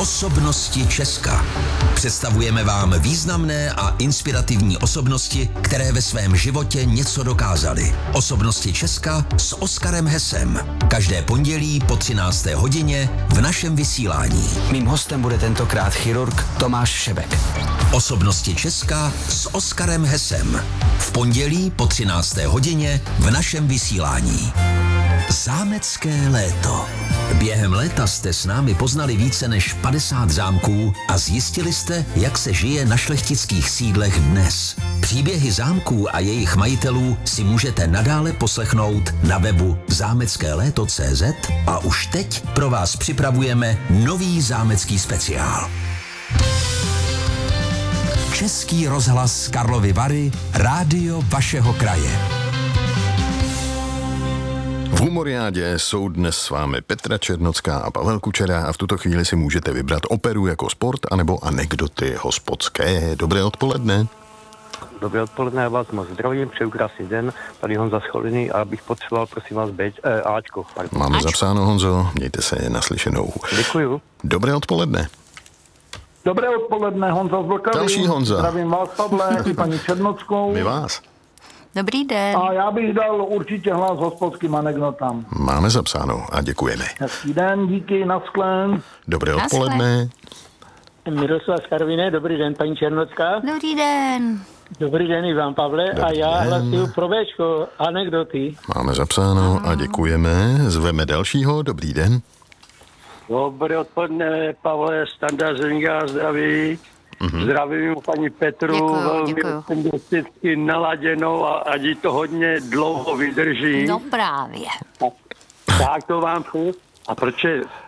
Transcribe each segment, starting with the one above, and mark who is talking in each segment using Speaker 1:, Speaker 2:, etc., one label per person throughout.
Speaker 1: Osobnosti Česka. Představujeme vám významné a inspirativní osobnosti, které ve svém životě něco dokázaly. Osobnosti Česka s Oskarem Hesem. Každé pondělí po 13. hodině v našem vysílání.
Speaker 2: Mým hostem bude tentokrát chirurg Tomáš Šebek.
Speaker 1: Osobnosti Česka s Oskarem Hesem. V pondělí po 13. hodině v našem vysílání. Zámecké léto. Během léta jste s námi poznali více než 50 zámků a zjistili jste, jak se žije na šlechtických sídlech dnes. Příběhy zámků a jejich majitelů si můžete nadále poslechnout na webu zameckéléto.cz a už teď pro vás připravujeme nový zámecký speciál. Český rozhlas Karlovy Vary, rádio vašeho kraje.
Speaker 3: V Humoriádě jsou dnes s vámi Petra Černocká a Pavel Kučera a v tuto chvíli si můžete vybrat operu jako sport anebo anekdoty hospodské. Dobré odpoledne.
Speaker 4: Dobré odpoledne, já vás moc zdravím, přeju krásný den, tady Honza Scholiný a bych potřeboval, prosím vás, Ačko. Pardon.
Speaker 3: Máme zapsáno, Honzo, mějte se naslyšenou.
Speaker 4: Děkuju.
Speaker 3: Dobré odpoledne.
Speaker 5: Dobré odpoledne, Honza z Vlkavy.
Speaker 3: Další Honza.
Speaker 5: Zdravím vás, Pavle, i paní Černockou.
Speaker 3: My vás.
Speaker 6: Dobrý den.
Speaker 5: A já bych dal určitě hlas hospodským anekdotám.
Speaker 3: Máme zapsáno a děkujeme.
Speaker 5: Hezký den, díky, naschlen.
Speaker 3: Dobré odpoledne.
Speaker 7: Miroslav Karviné, dobrý den, paní Černocká.
Speaker 6: Dobrý den.
Speaker 7: Dobrý den i vám, Pavle.
Speaker 3: Dobrý
Speaker 7: a já
Speaker 3: den.
Speaker 7: hlasuju pro Bčko, anekdoty.
Speaker 3: Máme zapsáno a děkujeme. Zveme dalšího. Dobrý den.
Speaker 8: Dobré odpoledne, Pavle, Standa Zenga, zdraví. Zdravím paní Petru,
Speaker 6: Děkuju,
Speaker 8: velmi
Speaker 6: děkuju.
Speaker 8: optimisticky naladěnou a ať jí to hodně dlouho vydrží.
Speaker 6: No právě.
Speaker 8: Tak to vám přeju. A proč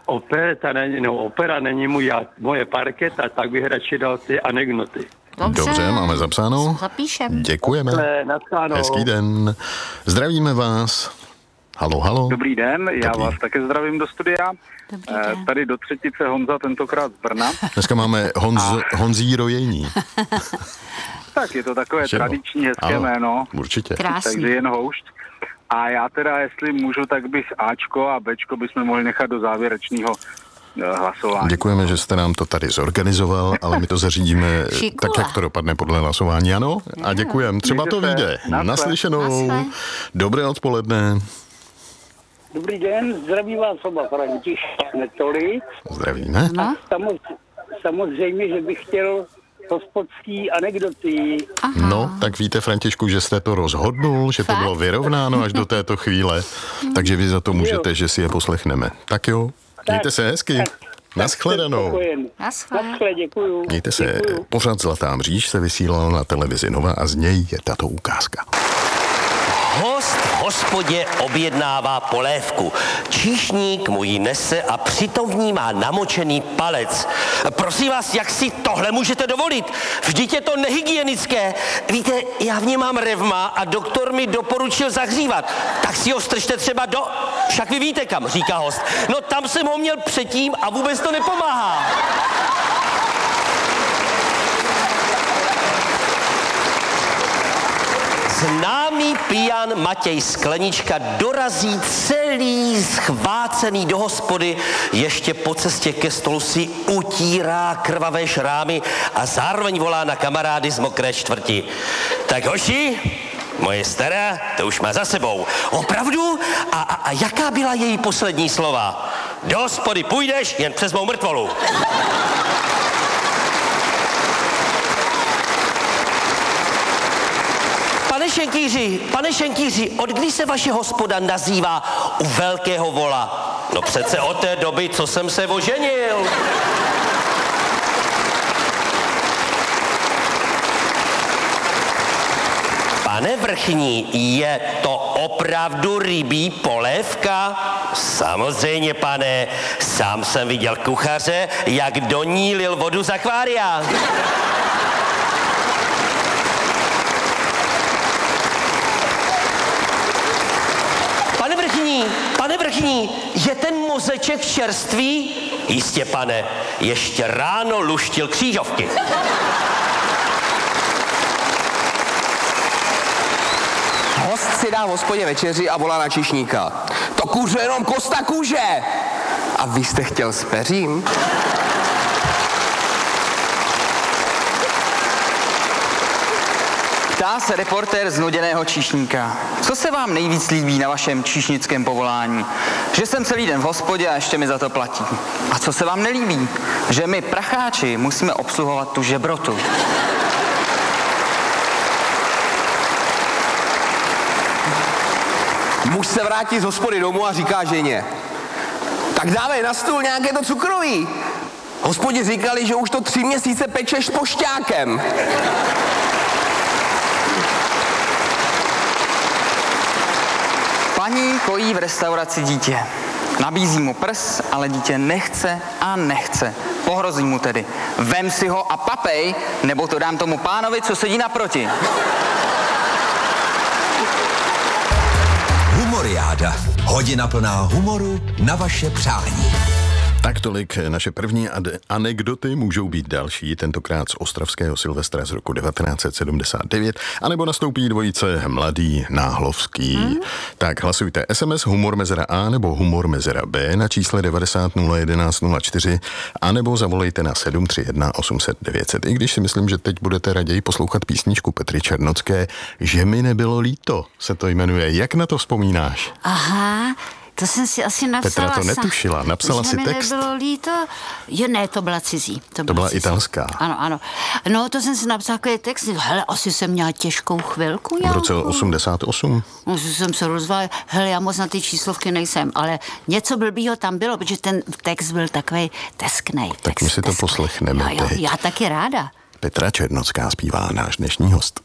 Speaker 8: opera není moje parketa, tak bych radši dal ty anekdoty.
Speaker 3: Dobře, máme zapsáno.
Speaker 6: Zapíšem.
Speaker 3: Děkujeme.
Speaker 8: Naschledanou.
Speaker 3: Hezký den. Zdravíme vás. Halo, halo.
Speaker 9: Dobrý den, já
Speaker 3: Dobrý.
Speaker 9: vás také zdravím do studia.
Speaker 6: Dobrý den.
Speaker 9: Tady do třetice Honza, tentokrát z Brna.
Speaker 3: Dneska máme Honzí rojení.
Speaker 9: Tak je to takové
Speaker 3: Že jo?
Speaker 9: tradiční, hezké
Speaker 3: Ano,
Speaker 9: jméno,
Speaker 3: určitě.
Speaker 6: Krásný.
Speaker 9: takže jen houšť. A já teda, jestli můžu, tak bych Ačko a Bčko bychom mohli nechat do závěrečného hlasování.
Speaker 3: Děkujeme, že jste nám to tady zorganizoval, ale my to zařídíme
Speaker 6: Šikula.
Speaker 3: tak, jak to dopadne podle hlasování, ano? A děkujeme. Třeba to
Speaker 9: Mějte se.
Speaker 3: vyjde.
Speaker 9: Naschle.
Speaker 3: Naslyšenou.
Speaker 6: Naschle.
Speaker 3: Dobré odpoledne.
Speaker 7: Dobrý den, zdraví vás oba František Netoli.
Speaker 3: Zdravíme.
Speaker 6: No,
Speaker 7: Samozřejmě, že bych chtěl hospodský anekdoty.
Speaker 3: No, tak víte, Františku, že jste to rozhodnul, že to
Speaker 6: Fakt?
Speaker 3: bylo vyrovnáno až do této chvíle, takže vy za to můžete, že si je poslechneme. Tak jo, mějte se hezky. Naschledanou.
Speaker 6: naschle.
Speaker 7: Naschle, děkuju.
Speaker 3: Mějte se.
Speaker 7: Děkuju.
Speaker 3: Pořad Zlatá mříž se vysílal na televizi Nova a z něj je tato ukázka.
Speaker 10: Host v hospodě objednává polévku. Číšník mu ji nese a přitom v ní má namočený palec. Prosím vás, jak si tohle můžete dovolit? Vždyť je to nehygienické. Víte, já v ní mám revma a doktor mi doporučil zahřívat. Tak si ho strčte třeba do... Však vy víte kam, říká host. No tam jsem ho měl předtím a vůbec to nepomáhá. Známý pijan Matěj Sklenička dorazí celý schvácený do hospody, ještě po cestě ke stolu si utírá krvavé šrámy a zároveň volá na kamarády z mokré čtvrti. Tak hoši, moje stará, to už má za sebou. Opravdu? A jaká byla její poslední slova? Do hospody půjdeš jen přes mou mrtvolu. Pane Šenkýři, od kdy se vaše hospoda nazývá u velkého vola? No přece od té doby, co jsem se oženil. Pane vrchní, je to opravdu rybí polévka? Samozřejmě, pane. Sám jsem viděl kuchaře, jak do ní lil vodu z akvária. Pane vrchní, je ten mozeček čerstvý? Jistě, pane, ještě ráno luštil křížovky.
Speaker 2: Host si dá v hospodě večeři a volá na číšníka. To kuře jenom kosta kůže. A vy jste chtěl s peřím?
Speaker 11: Ptá se reportér z Nuděného číšníka. Co se vám nejvíc líbí na vašem číšnickém povolání? Že jsem celý den v hospodě a ještě mi za to platí. A co se vám nelíbí? Že my, pracháči, musíme obsluhovat tu žebrotu.
Speaker 2: Muž se vrátí z hospody domů a říká ženě: tak dávej na stůl nějaké to cukroví. Hospodě říkali, že už to 3 měsíce pečeš s pošťákem.
Speaker 11: Paní kojí v restauraci dítě. Nabízí mu prs, ale dítě nechce a nechce. Pohrozí mu tedy: vem si ho a papej, nebo to dám tomu pánovi, co sedí naproti.
Speaker 1: Humoriáda. Hodina plná humoru na vaše přání.
Speaker 3: Tak tolik naše první anekdoty, můžou být další, tentokrát z ostravského Silvestra z roku 1979, anebo nastoupí dvojice Mladý Náhlovský. Tak hlasujte SMS humor mezera A nebo humor mezera B na čísle 90 011 04, anebo zavolejte na 731 800 900. I když si myslím, že teď budete raději poslouchat písničku Petry Černocké, Že mi nebylo líto, se to jmenuje. Jak na to vzpomínáš?
Speaker 6: Aha, to jsem si asi napsala.
Speaker 3: Petra to netušila, napsala si text.
Speaker 6: Že mi nebylo líto. Jo, ne, to byla cizí.
Speaker 3: To byla cizí. Italská.
Speaker 6: Ano, ano. No, to jsem si napsala takový text. Hele, asi jsem měla těžkou chvilku.
Speaker 3: V roce 88.
Speaker 6: No, jsem se rozvala. Hele, já moc na ty číslovky nejsem, ale něco blbýho tam bylo, protože ten text byl takovej tesknej.
Speaker 3: Tak my si to poslechneme.
Speaker 6: Jo, já taky ráda.
Speaker 3: Petra Černocká zpívá, náš dnešní host.